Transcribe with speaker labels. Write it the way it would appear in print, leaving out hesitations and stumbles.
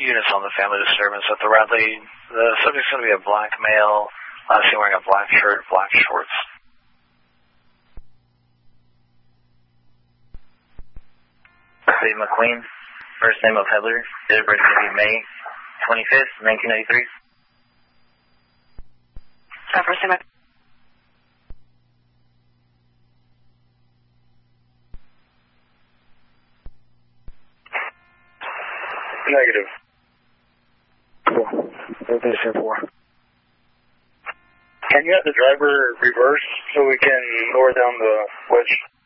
Speaker 1: units on the family disturbance at the Radley. The subject's going to be a black male, last seen wearing a black shirt, black shorts.
Speaker 2: Dave McQueen, first name of Heather, date of birth going to be May 25th, 1993.
Speaker 3: First name of...
Speaker 4: Negative.
Speaker 1: 4. Everything's here 4.
Speaker 4: Can you have the driver reverse so we can lower down the wedge?